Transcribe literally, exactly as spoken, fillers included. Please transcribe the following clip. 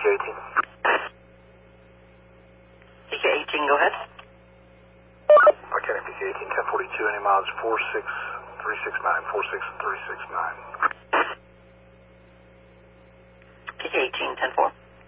eighteen. P K eighteen, go ahead. Okay, P K eighteen, ten forty-two, any miles, four six three six nine, four six three six nine. P K eighteen, ten four.